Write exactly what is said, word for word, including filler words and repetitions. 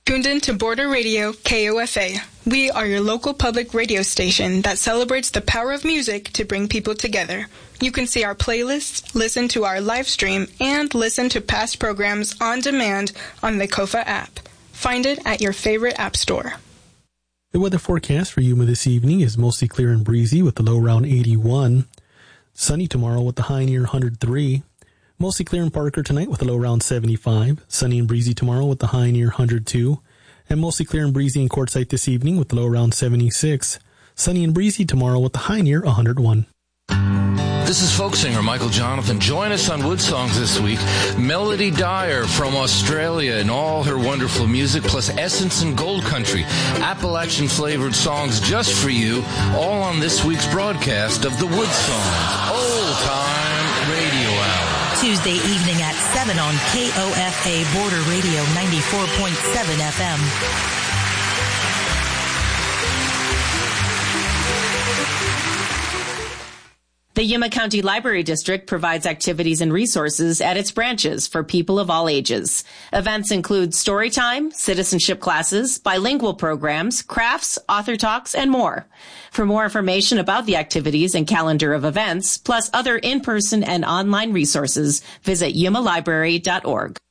Tuned in to Border Radio K O F A. We are your local public radio station that celebrates the power of music to bring people together. You can see our playlists, listen to our live stream, and listen to past programs on demand on the Kofa app. Find it at your favorite app store. The weather forecast for Yuma this evening is mostly clear and breezy with the low around eighty-one. Sunny tomorrow with the high near one hundred three. Mostly clear in Parker tonight with a low around seventy-five. Sunny and breezy tomorrow with the high near one hundred two. And mostly clear and breezy in Quartzsite this evening with the low around seventy-six. Sunny and breezy tomorrow with the high near one hundred one. This is folk singer Michael Jonathan. Join us on Wood Songs this week. Melody Dyer from Australia and all her wonderful music, plus Essence and Gold Country, Appalachian-flavored songs just for you, all on this week's broadcast of the Wood Songs Old Time Radio Hour. Tuesday evening at seven on K O F A Border Radio ninety-four point seven F M. The Yuma County Library District provides activities and resources at its branches for people of all ages. Events include story time, citizenship classes, bilingual programs, crafts, author talks, and more. For more information about the activities and calendar of events, plus other in-person and online resources, visit yuma library dot org.